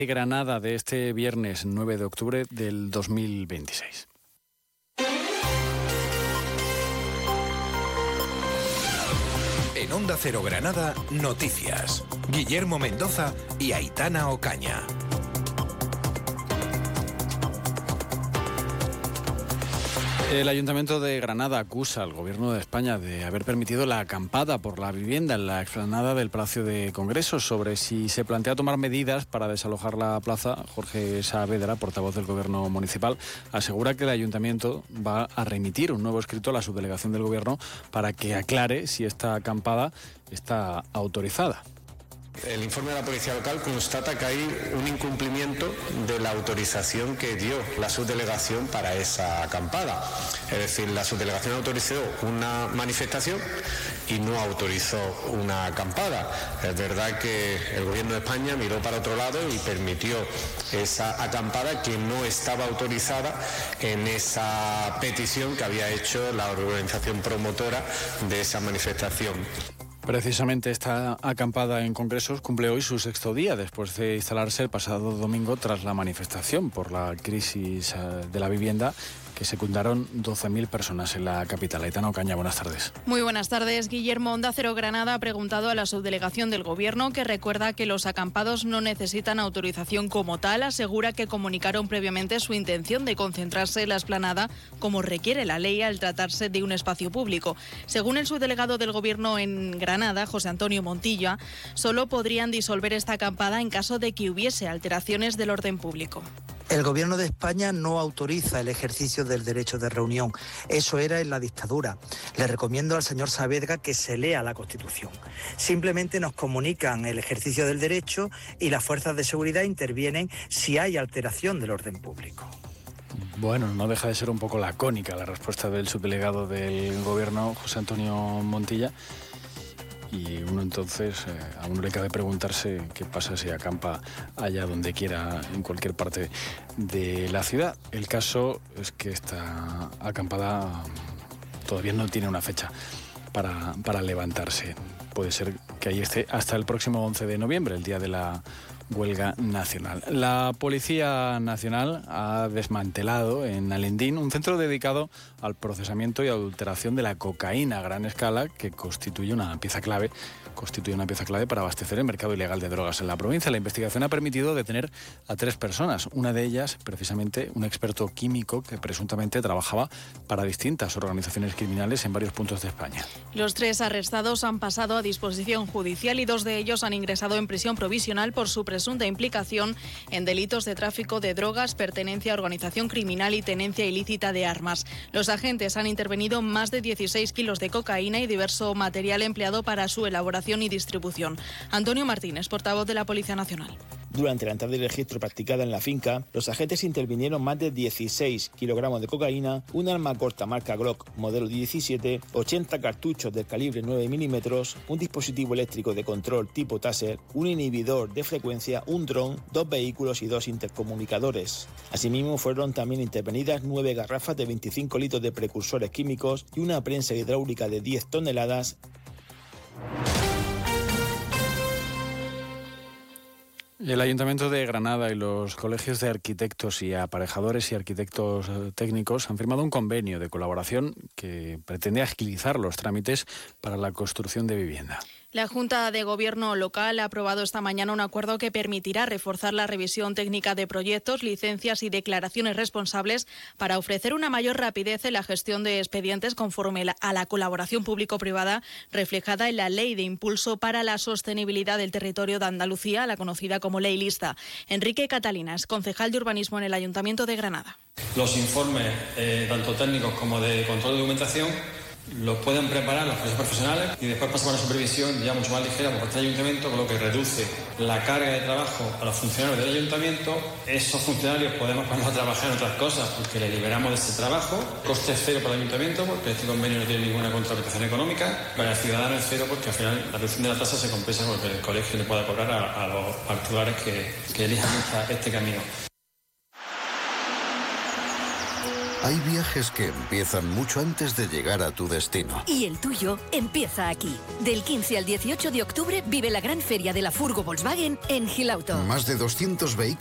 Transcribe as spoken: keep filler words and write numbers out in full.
Granada de este viernes nueve de octubre del dos mil veintiséis. En Onda Cero Granada, noticias. Guillermo Mendoza y Aitana Ocaña. El Ayuntamiento de Granada acusa al Gobierno de España de haber permitido la acampada por la vivienda en la explanada del Palacio de Congresos. Sobre si se plantea tomar medidas para desalojar la plaza, Jorge Saavedra, portavoz del Gobierno municipal, asegura que el Ayuntamiento va a remitir un nuevo escrito a la subdelegación del Gobierno para que aclare si esta acampada está autorizada. El informe de la Policía Local constata que hay un incumplimiento de la autorización que dio la subdelegación para esa acampada. Es decir, la subdelegación autorizó una manifestación y no autorizó una acampada. Es verdad que el Gobierno de España miró para otro lado y permitió esa acampada que no estaba autorizada en esa petición que había hecho la organización promotora de esa manifestación. Precisamente esta acampada en Congresos cumple hoy su sexto día después de instalarse el pasado domingo tras la manifestación por la crisis de la vivienda que secundaron doce mil personas en la capital. Aitana Ocaña, buenas tardes. Muy buenas tardes. Guillermo, Onda Cero Granada ha preguntado a la subdelegación del Gobierno, que recuerda que los acampados no necesitan autorización como tal. Asegura que comunicaron previamente su intención de concentrarse en la explanada como requiere la ley al tratarse de un espacio público. Según el subdelegado del Gobierno en Granada, José Antonio Montilla, solo podrían disolver esta acampada en caso de que hubiese alteraciones del orden público. El Gobierno de España no autoriza el ejercicio del derecho de reunión. Eso era en la dictadura. Le recomiendo al señor Saavedra que se lea la Constitución. Simplemente nos comunican el ejercicio del derecho y las fuerzas de seguridad intervienen si hay alteración del orden público. Bueno, no deja de ser un poco lacónica la respuesta del subdelegado del Gobierno, José Antonio Montilla. Y uno entonces, eh, a uno le cabe preguntarse qué pasa si acampa allá donde quiera, en cualquier parte de la ciudad. El caso es que esta acampada todavía no tiene una fecha para, para levantarse. Puede ser que ahí esté hasta el próximo once de noviembre, el día de la huelga nacional. La Policía Nacional ha desmantelado en Alendín un centro dedicado al procesamiento y adulteración de la cocaína a gran escala, que constituye una pieza clave, constituye una pieza clave para abastecer el mercado ilegal de drogas en la provincia. La investigación ha permitido detener a tres personas, una de ellas precisamente un experto químico que presuntamente trabajaba para distintas organizaciones criminales en varios puntos de España. Los tres arrestados han pasado a disposición judicial y dos de ellos han ingresado en prisión provisional por su presunta implicación en delitos de tráfico de drogas, pertenencia a organización criminal y tenencia ilícita de armas. Los agentes han intervenido más de dieciséis kilos de cocaína y diverso material empleado para su elaboración y distribución. Antonio Martínez, portavoz de la Policía Nacional. Durante la entrada de registro practicada en la finca, los agentes intervinieron más de dieciséis kilogramos de cocaína, un arma corta marca Glock modelo diecisiete, ochenta cartuchos del calibre nueve milímetros, un dispositivo eléctrico de control tipo Taser, un inhibidor de frecuencia, un dron, dos vehículos y dos intercomunicadores. Asimismo, fueron también intervenidas nueve garrafas de veinticinco litros de precursores químicos y una prensa hidráulica de diez toneladas. El Ayuntamiento de Granada y los colegios de arquitectos y aparejadores y arquitectos técnicos han firmado un convenio de colaboración que pretende agilizar los trámites para la construcción de vivienda. La Junta de Gobierno local ha aprobado esta mañana un acuerdo que permitirá reforzar la revisión técnica de proyectos, licencias y declaraciones responsables para ofrecer una mayor rapidez en la gestión de expedientes conforme a la colaboración público-privada reflejada en la Ley de Impulso para la Sostenibilidad del Territorio de Andalucía, la conocida como Ley Lista. Enrique Catalina es concejal de Urbanismo en el Ayuntamiento de Granada. Los informes, eh, tanto técnicos como de control de documentación, los pueden preparar los profesionales y después pasan a una supervisión ya mucho más ligera por parte del ayuntamiento, con lo que reduce la carga de trabajo a los funcionarios del ayuntamiento. Esos funcionarios podemos ponernos a trabajar en otras cosas porque les liberamos de ese trabajo. Coste cero para el ayuntamiento porque este convenio no tiene ninguna contraprestación económica. Para el ciudadano es cero porque al final la reducción de la tasa se compensa con lo que el colegio le pueda cobrar a, a los particulares que, que elijan esta, este camino. Hay viajes que empiezan mucho antes de llegar a tu destino. Y el tuyo empieza aquí. Del quince al dieciocho de octubre vive la gran feria de la Furgo Volkswagen en Gilauto. Más de doscientos vehículos